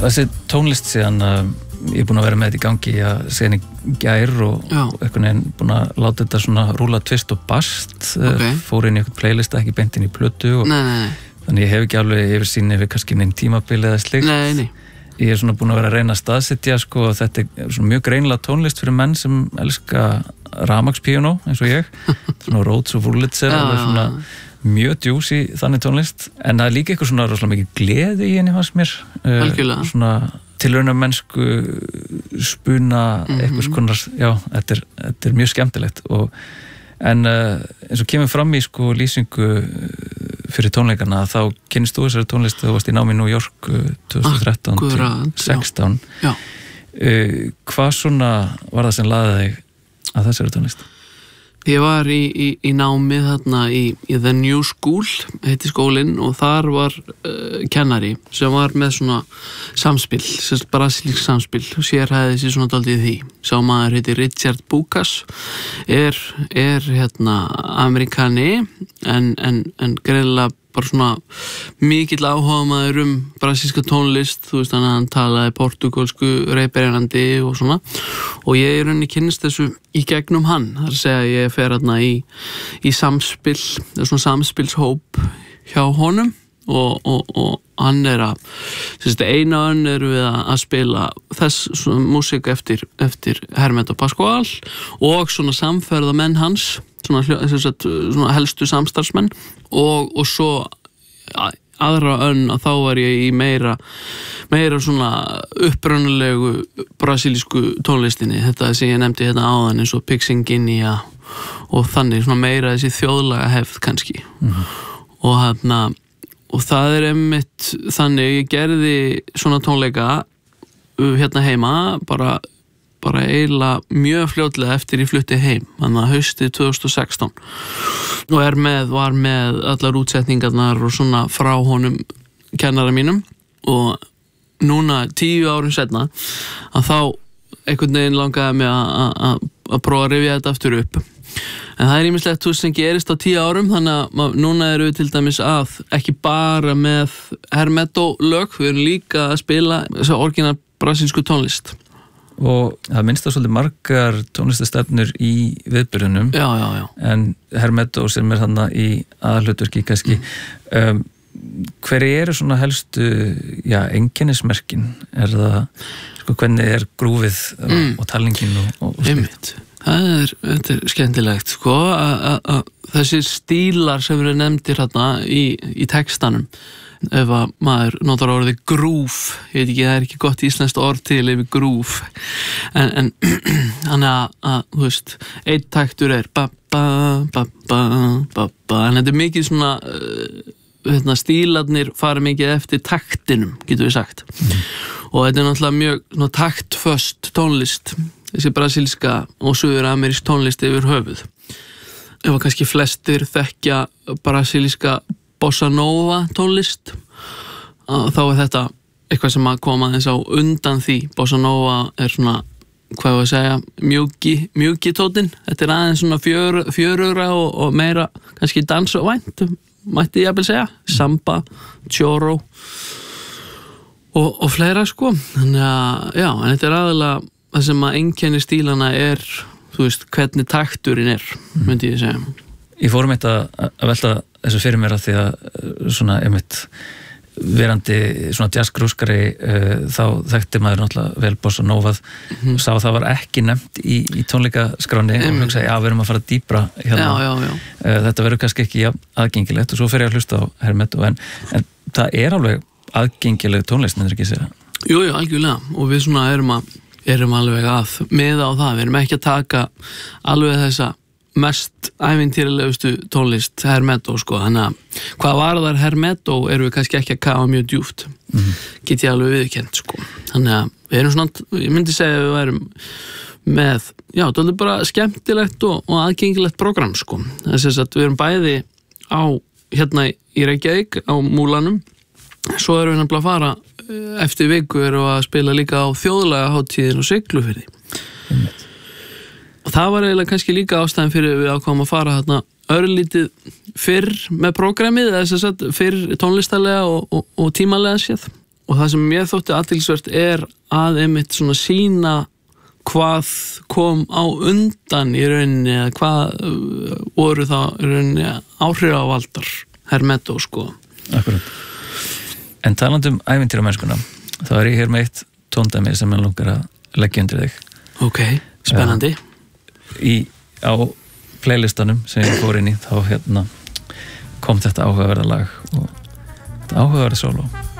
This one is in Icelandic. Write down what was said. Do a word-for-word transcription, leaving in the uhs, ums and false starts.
þessi tónlist síðan uh, ég er búin að vera með þetta í gangi að síðan í gær og, og einhvern veginn búin að láta þetta svona rúla tvist og bast okay. fór inn í einhvern playlist ekki beint inn í plötu og nei, nei, nei. þannig ég hef ekki alveg yfir sín yfir kannski neinn tímabil eða slikt nei, nei. Ég er svona búin að vera að reyna að staðsetja sko og þetta er svona mjög greinilega tónlist fyrir menn sem elska rafmagnspíanó eins og ég svona Rhodes og Wurlitzer og svona mjög djús í þannig tónlist en það er líka eitthvað svona rosalega mikið gleði í henni fannst mér uh, svona tilraunamennsku spuna mm-hmm. eitthvað skonar, já, þetta er, þetta er mjög skemmtilegt og en uh, eins og kemur fram í sko lýsingu fyrir tónleikana þá kynnist þú þessari tónlist þegar þú varst í námi í New York tvö þúsund og þrettán til sextán já. Já. Uh, hvað svona var það sem laði þig að þessari tónlist? Ég var í, í, í námi þarna í, í The New School, heiti skólinn og þar var uh, kennari sem var með svona samspil, brasilísk samspil og sérhæði sér svona daldið því. Sá maður heiti Richard Bukas, er, er hérna Amerikani en, en, en greinilega bara svona mikill áhugamaður um brasilíska tónlist, þú veist hann að hann talaði portugalsku reyberjandi og svona og ég er rauninni kynnist þessu í gegnum hann, það er að segja ég fer hérna í, í samspil, svona samspilshóp hjá honum og, og, og hann er að þessi eina önn eru við að spila þess svona músík eftir, eftir Hermeto Pascoal og svona samferðamenn hans Svona, svona helstu samstarfsmenn og, og svo aðra önn að þá var ég í meira meira svona upprunalegu brasilísku tónlistinni þetta sem ég nefndi hérna áðan eins og Pixinguinea og þannig svona meira þessi þjóðlaga hefð kannski mm-hmm. og hérna og það er einmitt þannig ég gerði svona tónleika hérna heima bara bara eiginlega mjög fljótlega eftir ég flutti heim, þannig að haustið tvö þúsund og sextán og er með, var með allar útsetningarnar og svona frá honum kennara mínum og núna tíu árum setna að þá einhvern veginn langaði mig að að prófa að rifja þetta aftur upp en það er ýmislegt þú sem gerist á tíu árum þannig að núna eru við til dæmis að ekki bara með Hermeto lög, við erum líka að spila þessa orginal brasilísku tónlist og það minnst það svolítið margar tónlistastefnur í viðburðunum já, já, já. en Hermeto sem er þarna í aðalhlutverki kannski mm. um, hverju eru svona helstu já, einkennismerkin er það, sko, hvernig er grúfið mm. og, og talningin og, og, og einmitt, það er, þetta er skemmtilegt sko, að þessi stílar sem eru nefndir hérna í, í textanum ef að maður notar orðið groove ég veit ekki, það er ekki gott íslenskt orð til yfir groove en, en þannig að, að, þú veist einn taktur er ba ba ba ba ba ba en þetta er mikið svona uh, hérna, stílarnir fara mikið eftir taktinum, getur við sagt mm. og þetta er náttúrulega mjög svona, taktföst tónlist þessi brasilíska og suður-amerísk tónlist yfir höfuð ef að kannski flestir þekkja brasilíska bossa nova tónlist þá er þetta eitthvað sem að koma þess á undan því bossa nova er svona hvað ég að segja mjúki, mjúki tótin þetta er aðeins svona fjör, fjörugra og, og meira kannski dans og vænt mætti ég að segja samba, choro og, og fleira sko þannig að já, en þetta er aðalega það sem að einkenni stílana er þú veist hvernig takturinn er myndi ég segja Ég fórum eitt að, að velta þessu fyrir mér að því að svona einmitt verandi svona jazzgrúskari uh, þá þekkti maður náttúrulega vel bossa nova mm-hmm. og sá að það var ekki nefnt í, í tónleikaskráni mm. og hugsaði, já, við erum að fara dýpra hérna. Já, já, já. Uh, þetta verður kannski ekki ja, aðgengilegt og svo fer ég að hlusta á Hermeto en, en það er alveg aðgengileg tónlist, nefnir ekki að segja. Jú, jú, algjörlega og við svona erum að erum alveg að miða á það, við erum ekki að taka alveg þessa mest ævintýralegustu tónlist Hermeto sko, þannig að hvað varðar Hermeto erum við kannski ekki að kafa mjög djúpt mm-hmm. get ég alveg viðurkennt sko, þannig að við erum svona, ég myndi segja að við værum með, já, þetta er bara skemmtilegt og, og aðgengilegt program sko, þess að við erum bæði á, hérna í Reykjavík á Múlanum, svo erum við nefnilega að fara eftir viku erum við að spila líka á þjóðlega hátíðin og Siglufirði mm-hmm. Og það var eiginlega kannski líka ástæðan fyrir við ákváðum að fara hérna örlítið fyrr með prógramið, eða þess að fyrr tónlistarlega og, og, og tímalega séð. og það sem mér þótti athyglisvert er að einmitt svona sína hvað kom á undan í rauninni eða hvað uh, voru það í rauninni áhrifavaldar Hermeto sko. Akkurat. En talandi um ævintýramennskuna, þá er ég hér með eitt tóndæmi sem ég langar að leggja undir þig. Ok, spennandi. Uh, í, á playlistanum sem ég fór inn í, þá hérna kom þetta áhugaverða lag og þetta áhugaverða sóló.